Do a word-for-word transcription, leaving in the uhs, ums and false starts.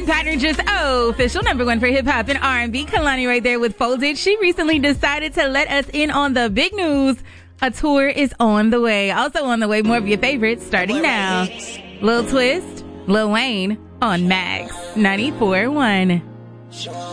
and partner just oh, official number one for hip hop and R and B. Kalani right there with Folded. She recently decided to let us in on the big news. A tour is on the way. Also on the way, more of your favorites starting now. Lil Twist, Lil Wayne on Max ninety-four point one.